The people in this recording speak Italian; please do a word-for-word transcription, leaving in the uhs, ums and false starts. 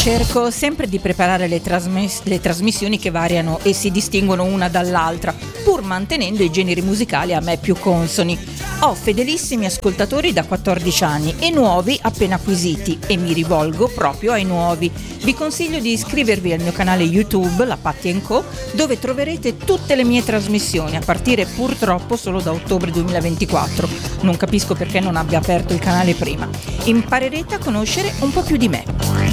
Cerco sempre di preparare le, trasmes- le trasmissioni che variano e si distinguono una dall'altra, pur mantenendo i generi musicali a me più consoni. Ho fedelissimi ascoltatori da quattordici anni e nuovi appena acquisiti, e mi rivolgo proprio ai nuovi. Vi consiglio di iscrivervi al mio canale YouTube, La Patti and Co, dove troverete tutte le mie trasmissioni, a partire purtroppo solo da ottobre duemilaventiquattro. Non capisco perché non abbia aperto il canale prima. Imparerete a conoscere un po' più di me.